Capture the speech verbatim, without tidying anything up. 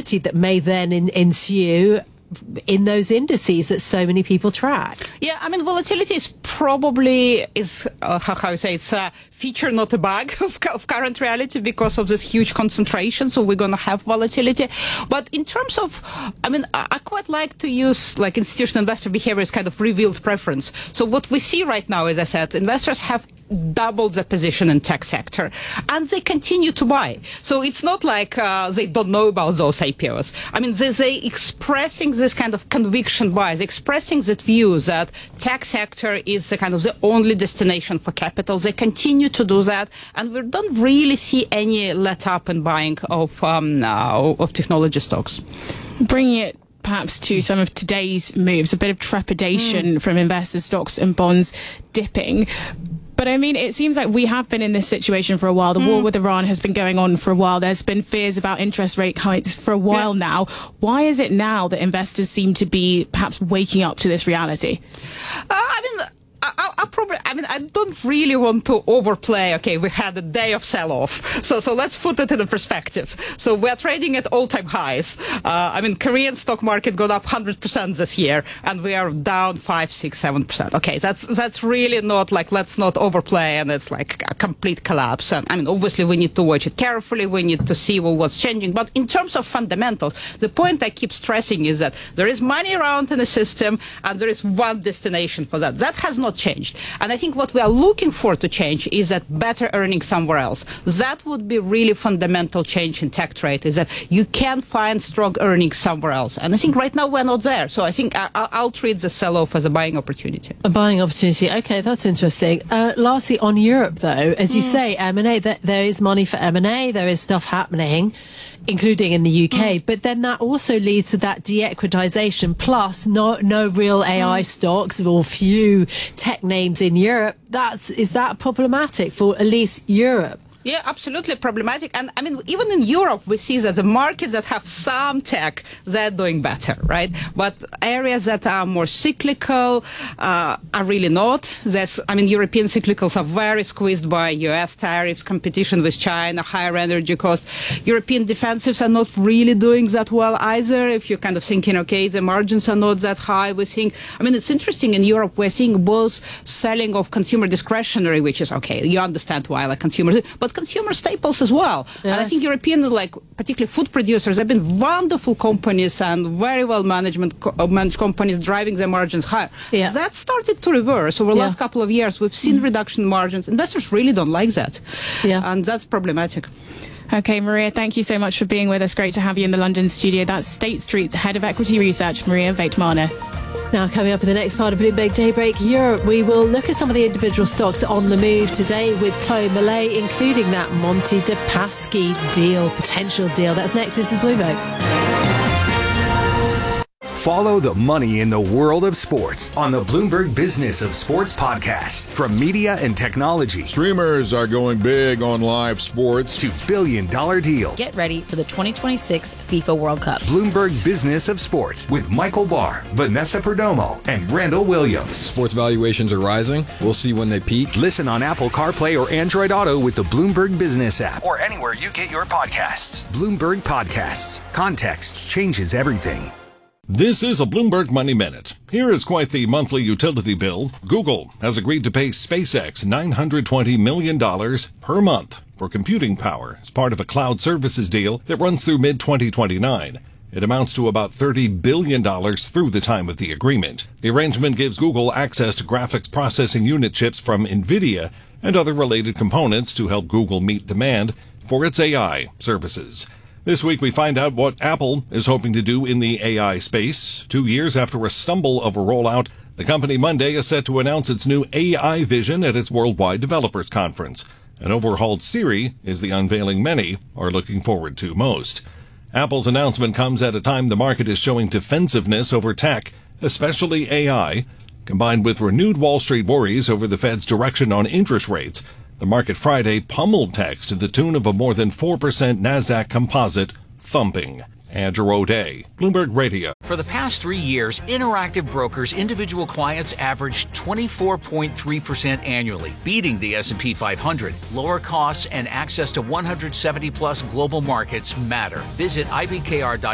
volatility that may then in, ensue in those indices that so many people track. Yeah, I mean, volatility is probably, is uh, how, how you say, it's a feature, not a bug of, of current reality because of this huge concentration. So we're going to have volatility. But in terms of, I mean, I, I quite like to use like institutional investor behavior as kind of revealed preference. So what we see right now, as I said, investors have doubled the position in tech sector and they continue to buy. So it's not like uh, they don't know about those I P Os. I mean, they, they expressing this kind of conviction buys, expressing that view that tech sector is the kind of the only destination for capital. They continue to do that, and we don't really see any let up in buying of um, uh, of technology stocks. Bringing it perhaps to some of today's moves, a bit of trepidation mm. from investors, stocks and bonds dipping. But I mean, it seems like we have been in this situation for a while. The mm. war with Iran has been going on for a while. There's been fears about interest rate hikes for a while yeah. now. Why is it now that investors seem to be perhaps waking up to this reality? Uh, I mean, I, I probably, I mean, I don't really want to overplay, okay, we had a day of sell-off. So, so let's put it in a perspective. So we're trading at all-time highs. Uh, I mean, Korean stock market got up one hundred percent this year, and we are down five, six, seven percent. Okay, that's, that's really not like, let's not overplay, and it's like a complete collapse. And I mean, obviously we need to watch it carefully. We need to see well, what's changing. But in terms of fundamentals, the point I keep stressing is that there is money around in the system, and there is one destination for that. That has not changed. And I think what we are looking for to change is that better earnings somewhere else. That would be really fundamental change in tech trade, is that you can find strong earnings somewhere else. And I think right now we're not there. So I think I, I'll treat the sell-off as a buying opportunity. A buying opportunity. Okay, that's interesting. Uh, lastly, on Europe, though, as you mm. say, M and A, th- there is money for M and A. There is stuff happening, including in the U K. Mm. But then that also leads to that de-equitization, plus no, no real A I mm. stocks or few tech names in Europe. That's, is that problematic for at least Europe? Yeah, absolutely problematic. And I mean, even in Europe, we see that the markets that have some tech, they're doing better, right? But areas that are more cyclical uh, are really not. There's, I mean, European cyclicals are very squeezed by U S tariffs, competition with China, higher energy costs. European defensives are not really doing that well either. If you're kind of thinking, okay, the margins are not that high, we think, I mean, it's interesting in Europe, we're seeing both selling of consumer discretionary, which is okay, you understand why, like consumers, but consumer staples as well. Yes. And I think European, like particularly food producers, have been wonderful companies and very well management co- managed companies driving their margins higher. Yeah. That started to reverse over the yeah. last couple of years. We've seen mm. reduction in margins. Investors really don't like that. Yeah. And that's problematic. Okay, Maria, thank you so much for being with us. Great to have you in the London studio. That's State Street Head of Equity Research, Maria Vaitmana. Now, coming up in the next part of Bloomberg Daybreak Europe, we will look at some of the individual stocks on the move today with Chloe Millay, including that Monte dei Paschi deal, potential deal. That's next. This is Bloomberg. Follow the money in the world of sports on the Bloomberg Business of Sports podcast. From media and technology, streamers are going big on live sports, to billion dollar deals. Get ready for the twenty twenty-six FIFA World Cup. Bloomberg Business of Sports with Michael Barr, Vanessa Perdomo, and Randall Williams. Sports valuations are rising. We'll see when they peak. Listen on Apple CarPlay or Android Auto with the Bloomberg Business app, or anywhere you get your podcasts. Bloomberg Podcasts. Context changes everything. This is a Bloomberg Money Minute. Here is quite the monthly utility bill. Google has agreed to pay SpaceX nine hundred twenty million dollars per month for computing power as part of a cloud services deal that runs through mid twenty twenty-nine. It amounts to about thirty billion dollars through the time of the agreement. The arrangement gives Google access to graphics processing unit chips from NVIDIA and other related components to help Google meet demand for its A I services. This week we find out what Apple is hoping to do in the A I space. Two years after a stumble of a rollout, the company Monday is set to announce its new A I vision at its Worldwide Developers Conference. An overhauled Siri is the unveiling many are looking forward to most. Apple's announcement comes at a time the market is showing defensiveness over tech, especially A I, combined with renewed Wall Street worries over the Fed's direction on interest rates. The market Friday pummeled techs to the tune of a more than four percent NASDAQ composite thumping. Andrew O'Day, Bloomberg Radio. For the past three years, Interactive Brokers individual clients averaged twenty-four point three percent annually, beating the S and P five hundred. Lower costs and access to one hundred seventy plus global markets matter. Visit I B K R dot com